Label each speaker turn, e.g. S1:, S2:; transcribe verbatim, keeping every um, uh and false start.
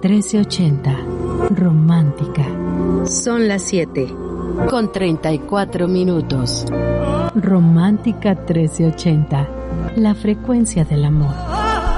S1: trece ochenta. Romántica.
S2: Son las siete.
S1: Con treinta y cuatro minutos. Romántica trece ochenta. La frecuencia del amor.